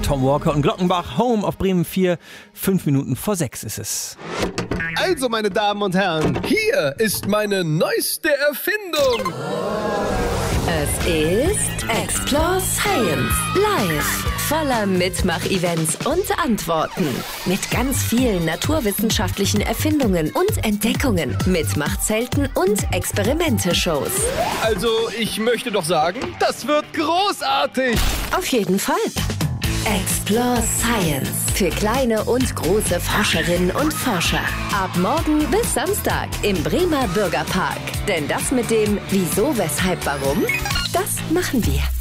Tom Walker und Glockenbach, Home auf Bremen 4. 5 Minuten vor 6 ist es. Also, meine Damen und Herren, Hier ist meine neueste Erfindung. Es ist Explore Science live. Voller Mitmach-Events und Antworten. Mit ganz vielen naturwissenschaftlichen Erfindungen und Entdeckungen. Mitmachzelten und Experimente-Shows. Also, ich möchte doch sagen, das wird großartig. Auf jeden Fall. Explore Science. Für kleine und große Forscherinnen und Forscher. Ab morgen bis Samstag im Bremer Bürgerpark. Denn das mit dem Wieso, Weshalb, Warum, das machen wir.